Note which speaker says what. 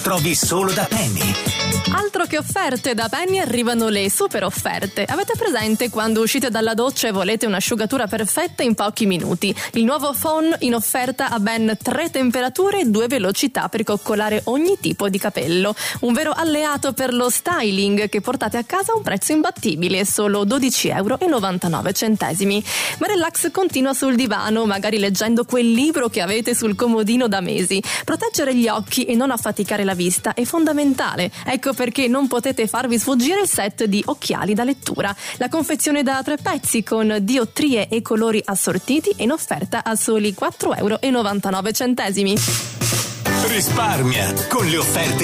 Speaker 1: trovi solo da Penny.
Speaker 2: Altro che offerte, da Penny arrivano le super offerte. Avete presente quando uscite dalla doccia e volete un'asciugatura perfetta in pochi minuti? Il nuovo phon in offerta ha ben 3 temperature e 2 velocità per coccolare ogni tipo di capello. Un vero alleato per lo styling che portate a casa a un prezzo imbattibile, solo €12,99. Ma relax continua sul divano, magari leggendo quel libro che avete sul comodino da mesi. Proteggere gli occhi e non affaticare la vista è fondamentale. Ecco perché non potete farvi sfuggire il set di occhiali da lettura. La confezione da 3 pezzi con diottrie e colori assortiti è in offerta a soli €4,99.
Speaker 1: Risparmia con le offerte